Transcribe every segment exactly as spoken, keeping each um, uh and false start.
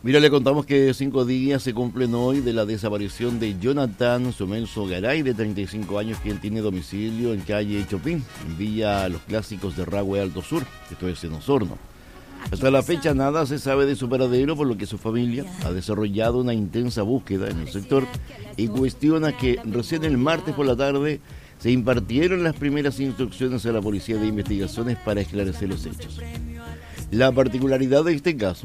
Mira, le contamos que cinco días se cumplen hoy de la desaparición de Jonathan Somelso Garay, de treinta y cinco años, quien tiene domicilio en calle Chopin, en Villa Los Clásicos de Rahue Alto Sur, esto es en Osorno. Hasta la fecha nada se sabe de su paradero, por lo que su familia ha desarrollado una intensa búsqueda en el sector y cuestiona que recién el martes por la tarde se impartieron las primeras instrucciones a la Policía de Investigaciones para esclarecer los hechos. La particularidad de este caso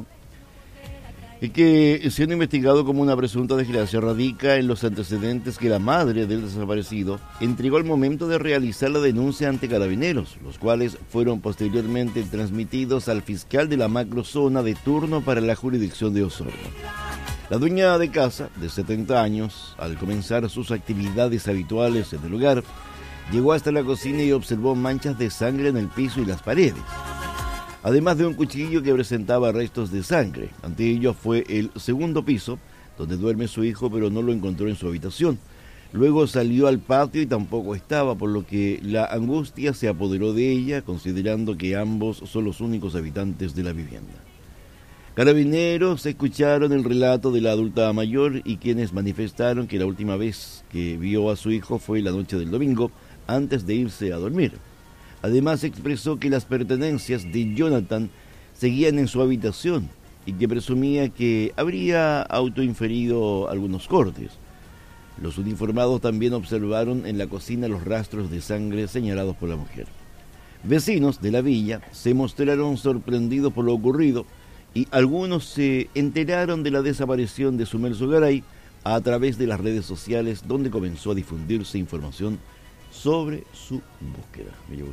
es que, siendo investigado como una presunta desgracia, radica en los antecedentes que la madre del desaparecido entregó al momento de realizar la denuncia ante Carabineros, los cuales fueron posteriormente transmitidos al fiscal de la macrozona de turno para la jurisdicción de Osorno. La dueña de casa, de setenta años, al comenzar sus actividades habituales en el lugar, llegó hasta la cocina y observó manchas de sangre en el piso y las paredes, además de un cuchillo que presentaba restos de sangre. Ante ello fue el segundo piso, donde duerme su hijo, pero no lo encontró en su habitación. Luego salió al patio y tampoco estaba, por lo que la angustia se apoderó de ella, considerando que ambos son los únicos habitantes de la vivienda. Carabineros escucharon el relato de la adulta mayor y quienes manifestaron que la última vez que vio a su hijo fue la noche del domingo, antes de irse a dormir. Además expresó que las pertenencias de Jonathan seguían en su habitación y que presumía que habría autoinferido algunos cortes. Los uniformados también observaron en la cocina los rastros de sangre señalados por la mujer. Vecinos de la villa se mostraron sorprendidos por lo ocurrido y algunos se enteraron de la desaparición de Somelso Garay a través de las redes sociales, donde comenzó a difundirse información sobre su búsqueda.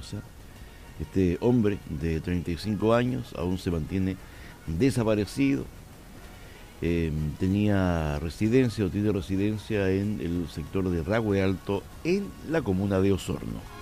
Este hombre de treinta y cinco años aún se mantiene desaparecido. Eh, tenía residencia o tiene residencia en el sector de Rahue Alto, en la comuna de Osorno.